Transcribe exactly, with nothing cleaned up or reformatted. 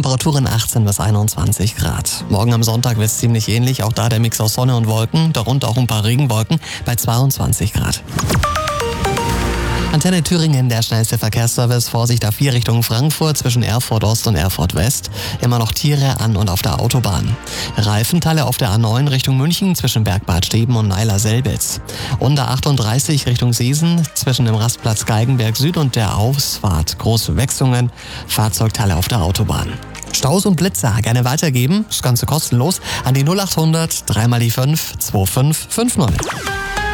Temperaturen achtzehn bis einundzwanzig Grad. Morgen am Sonntag wird es ziemlich ähnlich, auch da der Mix aus Sonne und Wolken, darunter auch ein paar Regenwolken bei zweiundzwanzig Grad. Antenne Thüringen, der schnellste Verkehrsservice. Vorsicht A vier Richtung Frankfurt zwischen Erfurt Ost und Erfurt West. Immer noch Tiere an und auf der Autobahn. Reifenteile auf der A neun Richtung München zwischen Bergbad Steben und Neiler-Selbitz. Und A achtunddreißig Richtung Seesen zwischen dem Rastplatz Geigenberg Süd und der Ausfahrt. Große Wechselungen, Fahrzeugteile auf der Autobahn. Staus und Blitzer gerne weitergeben, das Ganze kostenlos an die null achthundert drei mal die fünf zwei fünf fünf null.